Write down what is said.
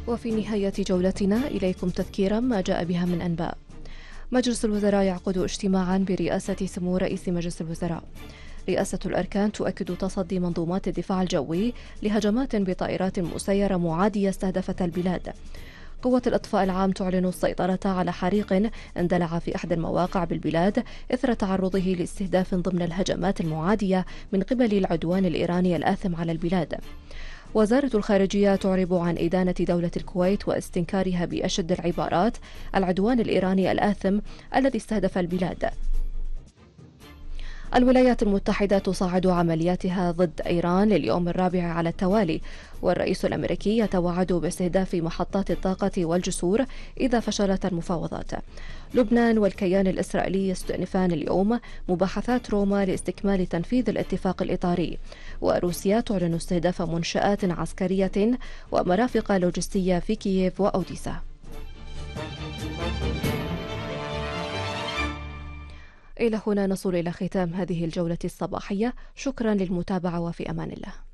وفي نهاية جولتنا إليكم تذكيرا ما جاء بها من أنباء. مجلس الوزراء يعقد اجتماعا برئاسة سمو رئيس مجلس الوزراء. رئاسة الأركان تؤكد تصدي منظومات الدفاع الجوي لهجمات بطائرات مسيرة معادية استهدفت البلاد. قوة الإطفاء العام تعلن السيطرة على حريق اندلع في أحد المواقع بالبلاد إثر تعرضه لاستهداف ضمن الهجمات المعادية من قبل العدوان الإيراني الآثم على البلاد. وزارة الخارجية تعرب عن إدانة دولة الكويت واستنكارها بأشد العبارات العدوان الإيراني الآثم الذي استهدف البلاد. الولايات المتحدة تصاعد عملياتها ضد إيران لليوم الرابع على التوالي، والرئيس الأمريكي يتوعد باستهداف محطات الطاقة والجسور إذا فشلت المفاوضات. لبنان والكيان الإسرائيلي يستأنفان اليوم مباحثات روما لاستكمال تنفيذ الاتفاق الإطاري، وروسيا تعلن استهداف منشآت عسكرية ومرافق لوجستية في كييف وأوديسا. إلى هنا نصل إلى ختام هذه الجولة الصباحية. شكرا للمتابعة وفي أمان الله.